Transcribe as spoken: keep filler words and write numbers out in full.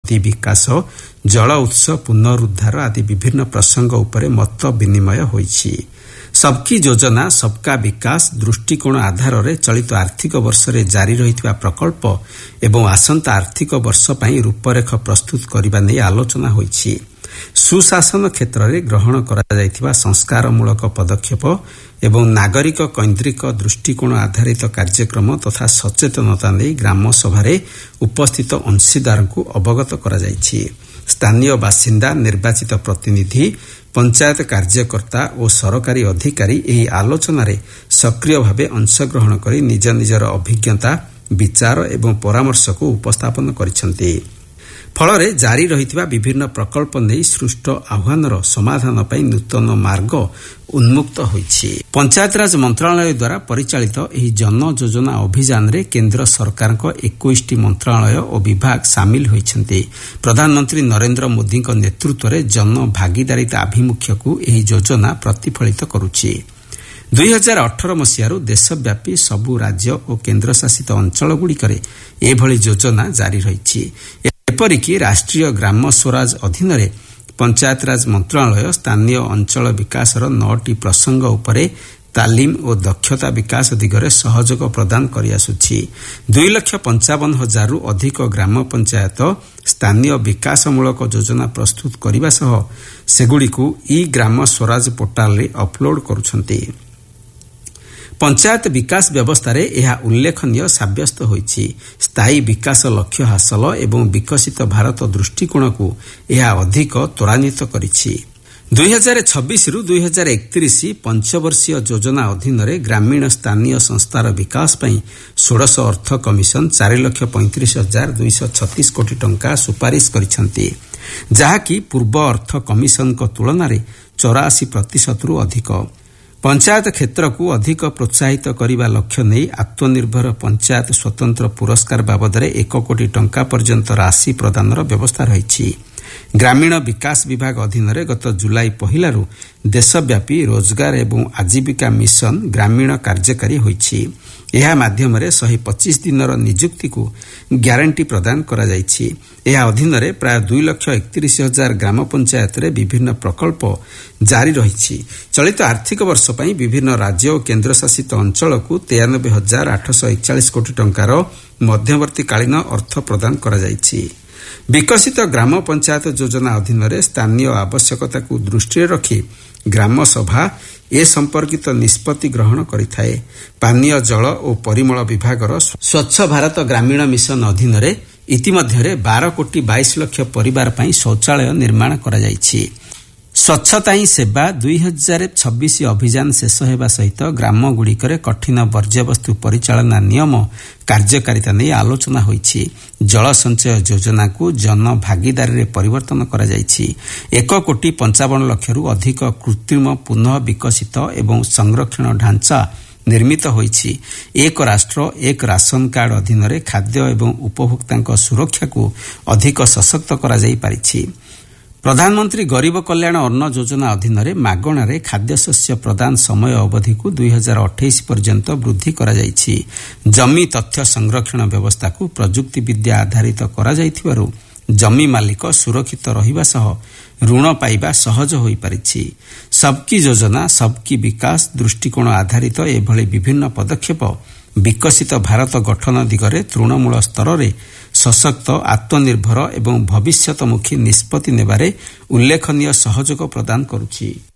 ବୃତ୍ତି ବିକାଶ ଜଳ ଉତ୍ସ ପୁନରୁଦ୍ଧାର ଆଦି ବିଭିନ୍ନ ପ୍ରସଙ୍ଗ ଉପରେ ମତ ବିନିମୟ ହୋଇଛି। ସବକି ଯୋଜନା ସବକା ବିକାଶ ଦୃଷ୍ଟିକୋଣ ଆଧାରରେ ଚଳିତ ଆର୍ଥିକ ବର୍ଷରେ ଜାରି ରହିଥିବା ପ୍ରକଳ୍ପ ଏବଂ ଆସନ୍ତା ଆର୍ଥିକ ବର୍ଷ ପାଇଁ ରୂପରେଖ ପ୍ରସ୍ତୁତ କରିବା ନେଇ ଆଲୋଚନା ହୋଇଛି। ସୁଶାସନ କ୍ଷେତ୍ରରେ ଗ୍ରହଣ କରାଯାଇଥିବା ସଂସ୍କାରମୂଳକ ପଦକ୍ଷେପ ଏବଂ ନାଗରିକ କୈନ୍ଦ୍ରିକ ଦୃଷ୍ଟିକୋଣ ଆଧାରିତ କାର୍ଯ୍ୟକ୍ରମ ତଥା ସଚେତନତା ନେଇ ଗ୍ରାମସଭାରେ ଉପସ୍ଥିତ ଅଂଶୀଦାରଙ୍କୁ ଅବଗତ କରାଯାଇଛି। ସ୍ଥାନୀୟ ବାସିନ୍ଦା, ନିର୍ବାଚିତ ପ୍ରତିନିଧି, ପଞ୍ଚାୟତ କାର୍ଯ୍ୟକର୍ତ୍ତା ଓ ସରକାରୀ ଅଧିକାରୀ ଏହି ଆଲୋଚନାରେ ସକ୍ରିୟ ଭାବେ ଅଂଶଗ୍ରହଣ କରି ନିଜ ନିଜର ଅଭିଜ୍ଞତା, ବିଚାର ଏବଂ ପରାମର୍ଶକୁ ଉପସ୍ଥାପନ କରିଛନ୍ତି। ଫଳରେ ଜାରି ରହିଥିବା ବିଭିନ୍ନ ପ୍ରକଳ୍ପ ନେଇ ସୃଷ୍ଟ ଆହ୍ୱାନର ସମାଧାନ ପାଇଁ ନୂତନ ମାର୍ଗ ଉନ୍ମୁକ୍ତ ହୋଇଛି। ପଞ୍ଚାୟତରାଜ ମନ୍ତ୍ରଣାଳୟ ଦ୍ୱାରା ପରିଚାଳିତ ଏହି ଜନ ଯୋଜନା ଅଭିଯାନରେ କେନ୍ଦ୍ର ସରକାରଙ୍କ ଏକୋଇଶଟି ମନ୍ତ୍ରଣାଳୟ ଓ ବିଭାଗ ସାମିଲ ହୋଇଛନ୍ତି। ପ୍ରଧାନମନ୍ତ୍ରୀ ନରେନ୍ଦ୍ର ମୋଦିଙ୍କ ନେତୃତ୍ୱରେ ଜନ ଭାଗିଦାରିତା ଆଭିମୁଖ୍ୟକୁ ଏହି ଯୋଜନା ପ୍ରତିଫଳିତ କରୁଛି। ଦୁଇ ହଜାର ଅଠର ମସିହାରୁ ଦେଶବ୍ୟାପୀ ସବୁ ରାଜ୍ୟ ଓ କେନ୍ଦ୍ରଶାସିତ ଅଞ୍ଚଳଗୁଡ଼ିକରେ ଏଭଳି ଯୋଜନା ଜାରି ରହିଛି। ଏପରିକି ରାଷ୍ଟ୍ରୀୟ ଗ୍ରାମ ସ୍ୱରାଜ ଅଧୀନରେ ପଞ୍ଚାୟତରାଜ ମନ୍ତ୍ରଣାଳୟ ସ୍ଥାନୀୟ ଅଞ୍ଚଳ ବିକାଶର ନଅଟି ପ୍ରସଙ୍ଗ ଉପରେ ତାଲିମ ଓ ଦକ୍ଷତା ବିକାଶ ଦିଗରେ ସହଯୋଗ ପ୍ରଦାନ କରିଆସୁଛି। ଦୁଇ ଲକ୍ଷ ପଞ୍ଚାବନ ହଜାରରୁ ଅଧିକ ଗ୍ରାମ ପଞ୍ଚାୟତ ସ୍ଥାନୀୟ ବିକାଶମୂଳକ ଯୋଜନା ପ୍ରସ୍ତୁତ କରିବା ସହ ସେଗୁଡ଼ିକୁ ଇ ଗ୍ରାମ ସ୍ୱରାଜ ପୋର୍ଟାଲରେ ଅପଲୋଡ କରୁଛନ୍ତି। ପଞ୍ଚାୟତ ବିକାଶ ବ୍ୟବସ୍ଥାରେ ଏହା ଉଲ୍ଲେଖନୀୟ ସାବ୍ୟସ୍ତ ହୋଇଛି। ସ୍ଥାୟୀ ବିକାଶ ଲକ୍ଷ୍ୟ ହାସଲ ଏବଂ ବିକଶିତ ଭାରତ ଦୃଷ୍ଟିକୋଣକୁ ଏହା ଅଧିକ ତ୍ୱରାନ୍ୱିତ କରିଛି। ଦୁଇ ହଜାର ଛବିଶରୁ ଦୁଇ ହଜାର ଏକତିରିଶ ପଞ୍ଚବର୍ଷୀୟ ଯୋଜନା ଅଧୀନରେ ଗ୍ରାମୀଣ ସ୍ଥାନୀୟ ସଂସ୍ଥାର ବିକାଶ ପାଇଁ ଷୋଡ଼ଶ ଅର୍ଥ କମିଶନ ଚାରି ଲକ୍ଷ ପଇଁତିରିଶ ହଜାର ଦୁଇଶହ ଛତିଶ କୋଟି ଟଙ୍କା ସୁପାରିଶ କରିଛନ୍ତି, ଯାହାକି ପୂର୍ବ ଅର୍ଥ କମିଶନଙ୍କ ତୁଳନାରେ ଚଉରାଶୀ ପ୍ରତିଶତରୁ ଅଧିକ। ପଞ୍ଚାୟତ କ୍ଷେତ୍ରକୁ ଅଧିକ ପ୍ରୋତ୍ସାହିତ କରିବା ଲକ୍ଷ୍ୟ ନେଇ ଆତ୍ମନିର୍ଭର ପଞ୍ଚାୟତ ସ୍ୱତନ୍ତ୍ର ପୁରସ୍କାର ବାବଦରେ ଏକ କୋଟି ଟଙ୍କା ପର୍ଯ୍ୟନ୍ତ ରାଶି ପ୍ରଦାନର ବ୍ୟବସ୍ଥା ରହିଛି। ଗ୍ରାମୀଣ ବିକାଶ ବିଭାଗ ଅଧୀନରେ ଗତ ଜୁଲାଇ ପହିଲାରୁ ଦେଶବ୍ୟାପୀ ରୋଜଗାର ଏବଂ ଆଜୀବିକା ମିଶନ ଗ୍ରାମୀଣ କାର୍ଯ୍ୟକାରୀ ହୋଇଛି। ଏହା ମାଧ୍ୟମରେ ଶହେ ପଚିଶ ଦିନର ନିଯୁକ୍ତିକୁ ଗ୍ୟାରେଣ୍ଟି ପ୍ରଦାନ କରାଯାଇଛି। ଏହା ଅଧୀନରେ ପ୍ରାୟ ଦୁଇ ଲକ୍ଷ ଏକତିରିଶ ହଜାର ଗ୍ରାମ ପଞ୍ଚାୟତରେ ବିଭିନ୍ନ ପ୍ରକଳ୍ପ ଜାରି ରହିଛି। ଚଳିତ ଆର୍ଥିକ ବର୍ଷ ପାଇଁ ବିଭିନ୍ନ ରାଜ୍ୟ ଓ କେନ୍ଦ୍ରଶାସିତ ଅଞ୍ଚଳକୁ ତେୟାନବେ ହଜାର ଆଠଶହ ଏକଚାଳିଶ କୋଟି ଟଙ୍କାର ମଧ୍ୟବର୍ତ୍ତୀକାଳୀନ ଅର୍ଥ ପ୍ରଦାନ କରାଯାଇଛି। ବିକଶିତ ଗ୍ରାମ ପଞ୍ଚାୟତ ଯୋଜନା ଅଧୀନରେ ସ୍ଥାନୀୟ ଆବଶ୍ୟକତାକୁ ଦୃଷ୍ଟିରେ ରଖି ଗ୍ରାମସଭା ଏ ସମ୍ପର୍କିତ ନିଷ୍ପତ୍ତି ଗ୍ରହଣ କରିଥାଏ। ପାନୀୟ ଜଳ ଓ ପରିମଳ ବିଭାଗର ସ୍ୱଚ୍ଛ ଭାରତ ଗ୍ରାମୀଣ ମିଶନ ଅଧୀନରେ ଇତିମଧ୍ୟରେ ବାର କୋଟି ବାଇଶ ଲକ୍ଷ ପରିବାର ପାଇଁ ଶୌଚାଳୟ ନିର୍ମାଣ କରାଯାଇଛି। ସ୍ୱଚ୍ଛତା ହିଁ ସେବା ଦୁଇ ହଜାର ଛବିଶ ଅଭିଯାନ ଶେଷ ହେବା ସହିତ ଗ୍ରାମଗୁଡ଼ିକରେ କଠିନ ବର୍ଜ୍ୟବସ୍ତୁ ପରିଚାଳନା ନିୟମ କାର୍ଯ୍ୟକାରିତା ନେଇ ଆଲୋଚନା ହୋଇଛି। ଜଳ ସଞ୍ଚୟ ଯୋଜନାକୁ ଜନ ଭାଗିଦାରୀରେ ପରିବର୍ତ୍ତନ କରାଯାଇଛି। ଏକ କୋଟି ପଞ୍ଚାବନ ଲକ୍ଷରୁ ଅଧିକ କୃତ୍ରିମ ପୁନଃ ବିକଶିତ ଏବଂ ସଂରକ୍ଷଣ ଢାଞ୍ଚା ନିର୍ମିତ ହୋଇଛି। ଏକ ରାଷ୍ଟ୍ର ଏକ ରାସନ କାର୍ଡ ଅଧୀନରେ ଖାଦ୍ୟ ଏବଂ ଉପଭୋକ୍ତାଙ୍କ ସୁରକ୍ଷାକୁ ଅଧିକ ସଶକ୍ତ କରାଯାଇ ପାରିଛି। ପ୍ରଧାନମନ୍ତ୍ରୀ ଗରିବ କଲ୍ୟାଣ ଅନ୍ନ ଯୋଜନା ଅଧୀନରେ ମାଗଣାରେ ଖାଦ୍ୟଶସ୍ୟ ପ୍ରଦାନ ସମୟ ଅବଧିକୁ ଦୁଇ ହଜାର ଅଠେଇଶ ପର୍ଯ୍ୟନ୍ତ ବୃଦ୍ଧି କରାଯାଇଛି। ଜମି ତଥ୍ୟ ସଂରକ୍ଷଣ ବ୍ୟବସ୍ଥାକୁ ପ୍ରଯୁକ୍ତି ବିଦ୍ୟା ଆଧାରିତ କରାଯାଇଥିବାରୁ ଜମି ମାଲିକ ସୁରକ୍ଷିତ ରହିବା ସହ ଋଣ ପାଇବା ସହଜ ହୋଇପାରିଛି। ସବକି ଯୋଜନା ସବକି ବିକାଶ ଦୃଷ୍ଟିକୋଣ ଆଧାରିତ ଏଭଳି ବିଭିନ୍ନ ପଦକ୍ଷେପ ବିକଶିତ ଭାରତ ଗଠନ ଦିଗରେ ତୃଣମୂଳ ସ୍ତରରେ ସଶକ୍ତ, ଆତ୍ମନିର୍ଭର ଏବଂ ଭବିଷ୍ୟତମୁଖୀ ନିଷ୍ପତ୍ତି ନେବାରେ ଉଲ୍ଲେଖନୀୟ ସହଯୋଗ ପ୍ରଦାନ କରୁଛି।